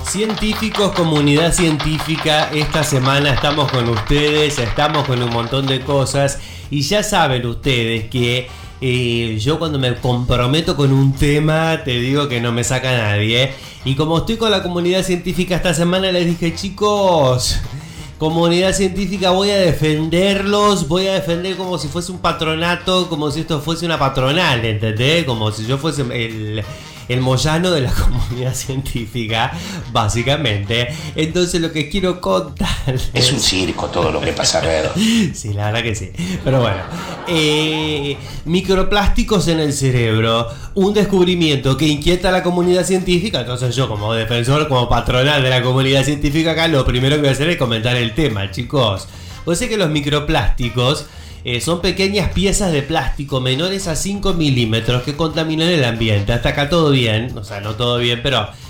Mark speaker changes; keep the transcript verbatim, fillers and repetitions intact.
Speaker 1: Científicos, comunidad científica, esta semana estamos con ustedes, estamos con un montón de cosas y ya saben ustedes que eh, yo cuando me comprometo con un tema te digo que no me saca nadie, ¿eh? Y como estoy con la comunidad científica esta semana les dije, chicos, comunidad científica, voy a defenderlos, voy a defender como si fuese un patronato, como si esto fuese una patronal, ¿entendés? Como si yo fuese el... el Moyano de la comunidad científica, básicamente. Entonces lo que quiero contarles...
Speaker 2: Es un circo todo lo que pasa alrededor.
Speaker 1: Sí, la verdad que sí. Pero bueno, eh, microplásticos en el cerebro, un descubrimiento que inquieta a la comunidad científica. Entonces yo como defensor, como patronal de la comunidad científica acá, lo primero que voy a hacer es comentar el tema, chicos. Pues sé que los microplásticos Eh, son pequeñas piezas de plástico menores a cinco milímetros que contaminan el ambiente. Hasta acá todo bien, o sea, no todo bien, pero